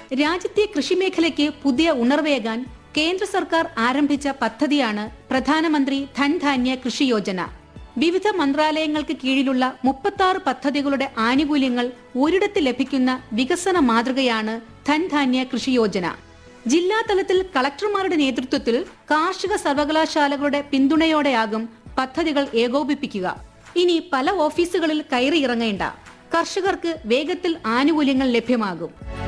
രാജ്യത്തെ കൃഷിമേഖലയ്ക്ക് പുതിയ ഉണർവേകാൻ കേന്ദ്ര സർക്കാർ ആരംഭിച്ച പദ്ധതിയാണ് പ്രധാനമന്ത്രി ധൻധാന്യ കൃഷി യോജന. വിവിധ മന്ത്രാലയങ്ങൾക്ക് കീഴിലുള്ള 36 പദ്ധതികളുടെ ആനുകൂല്യങ്ങൾ ഒരിടത്ത് ലഭിക്കുന്ന വികസന മാതൃകയാണ് ധൻധാന്യ കൃഷി യോജന. ജില്ലാതലത്തിൽ കളക്ടർമാരുടെ നേതൃത്വത്തിൽ കാർഷിക സർവകലാശാലകളുടെ പിന്തുണയോടെയാകും പദ്ധതികൾ ഏകോപിപ്പിക്കുക. ഇനി പല ഓഫീസുകളിൽ കയറി ഇറങ്ങേണ്ട, കർഷകർക്ക് വേഗത്തിൽ ആനുകൂല്യങ്ങൾ ലഭ്യമാകും.